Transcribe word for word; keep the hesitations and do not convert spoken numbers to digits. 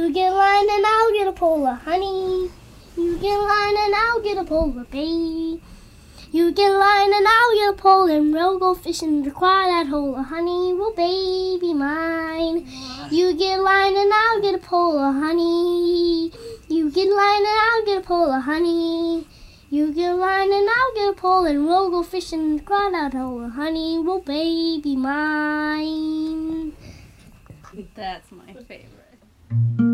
You get line and I'll get a pole of honey. You get line and I'll get a pole of bait. You get line and I'll get a pole and we'll go fishing to cry that hole of honey. Well, baby mine. You get line and I'll get a pole of honey. You get line and I'll get a pole of honey. You get line and I'll get a pole and we'll go fishing to cry that hole of honey. Well, baby mine. That's my favorite.